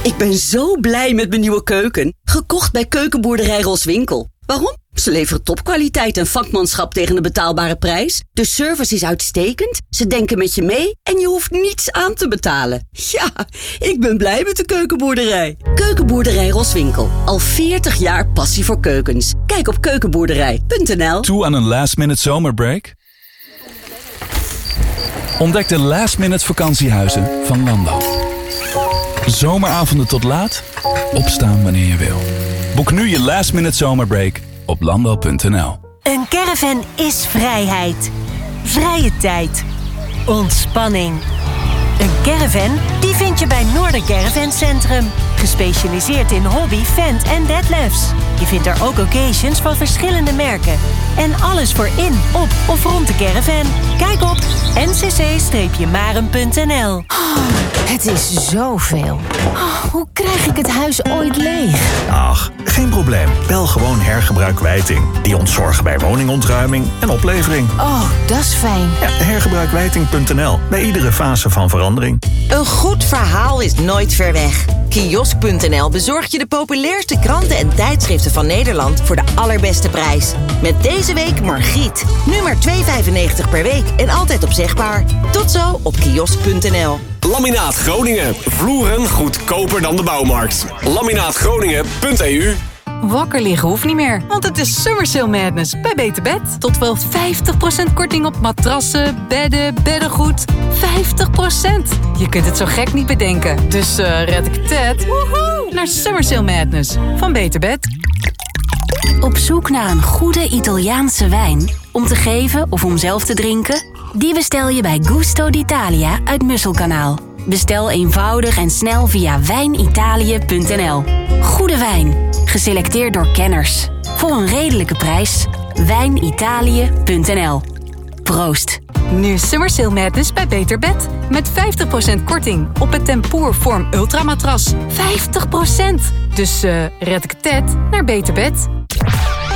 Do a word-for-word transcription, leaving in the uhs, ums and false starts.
Ik ben zo blij met mijn nieuwe keuken. Gekocht bij Keukenboerderij Roswinkel. Waarom? Ze leveren topkwaliteit en vakmanschap tegen een betaalbare prijs. De service is uitstekend, ze denken met je mee en je hoeft niets aan te betalen. Ja, ik ben blij met de Keukenboerderij. Keukenboerderij Roswinkel. Al veertig jaar passie voor keukens. Kijk op keukenboerderij punt n l. Toe aan een last-minute zomerbreak? Ontdek de last-minute vakantiehuizen van Lando. Zomeravonden tot laat, opstaan wanneer je wil. Boek nu je last-minute zomerbreak op lando punt n l. Een caravan is vrijheid. Vrije tijd. Ontspanning. Een caravan, die vind je bij Noorder Caravan Centrum. Gespecialiseerd in hobby, vent en deadlifts. Je vindt er ook occasions van verschillende merken. En alles voor in, op of rond de caravan. Kijk op n c c maren punt n l. Oh, het is zoveel. Oh, hoe krijg ik het huis ooit leeg? Ach, geen probleem. Bel gewoon Hergebruikwijting. Die ontzorgen bij woningontruiming en oplevering. Oh, dat is fijn. Ja, hergebruikwijting punt n l. Bij iedere fase van verandering. Een goed verhaal is nooit ver weg. Kiosk punt n l bezorgt je de populairste kranten en tijdschriften van Nederland voor de allerbeste prijs. Met deze week Margriet. Nu maar twee vijfennegentig per week en altijd opzegbaar. Tot zo op kiosk punt n l. Laminaat Groningen. Vloeren goedkoper dan de bouwmarkt. laminaat groningen punt e u. Wakker liggen hoeft niet meer, want het is Summer Sale Madness bij Beter Bed. Tot wel vijftig procent korting op matrassen, bedden, beddengoed. vijftig procent! Je kunt het zo gek niet bedenken. Dus uh, red ik het woehoe, naar Summer Sale Madness van Beter Bed. Op zoek naar een goede Italiaanse wijn om te geven of om zelf te drinken? Die bestel je bij Gusto d'Italia uit Musselkanaal. Bestel eenvoudig en snel via wijnitalie punt n l. Goede wijn, geselecteerd door kenners. Voor een redelijke prijs. wijnitalie punt n l. Proost. Nu Summer Sale Madness bij Beter Bed. Met vijftig procent korting op het Tempoor Form Ultramatras. vijftig procent! Dus uh, red ik het naar Beter Bed.